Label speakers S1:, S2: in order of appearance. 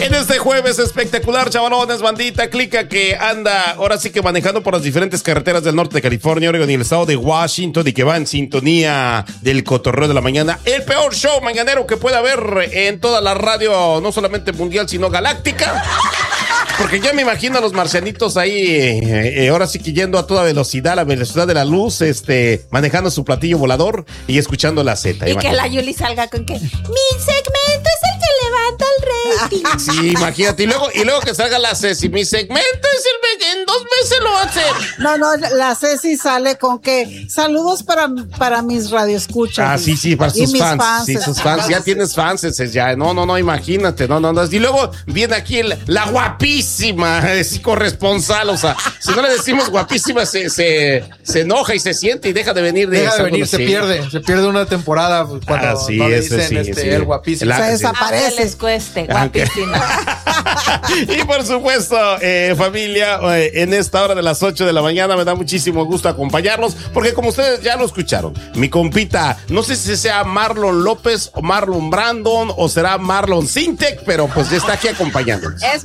S1: En este jueves espectacular, chavalones, bandita, clica que anda ahora sí que manejando por las diferentes carreteras del norte de California, Oregon y el estado de Washington y que va en sintonía del cotorreo de la mañana. El peor show mañanero que pueda haber en toda la radio, no solamente mundial, sino galáctica. Porque ya me imagino a los marcianitos ahí, ahora sí que yendo a toda velocidad, a la velocidad de la luz, manejando su platillo volador y escuchando la Z.
S2: Y que la Yuli salga con que mi segmento es el que levanta el rating.
S1: Sí, imagínate. Y luego que salga la Ceci, mi segmento es el que en 2 meses lo va a hacer.
S3: No, la Ceci sale con que saludos para mis radioescuchas.
S1: Ah, sí, para sus fans. Sí, sus fans. Ya tienes fans, ya. No, imagínate. No. Y luego viene aquí la guapísima corresponsal. O sea, si no le decimos guapísima, se enoja y se siente y deja de venir.
S4: Se pierde una temporada cuando no le dicen el guapísimo.
S3: Se desaparece.
S2: Aunque les cueste, guapísima.
S1: Y por supuesto, familia, en esta hora de las 8 de la mañana me da muchísimo gusto acompañarlos, porque como ustedes ya lo escucharon, mi compita, no sé si sea Marlon López o Marlon Brandon o será Marlon Sintec, pero pues ya está aquí acompañándonos.
S2: Es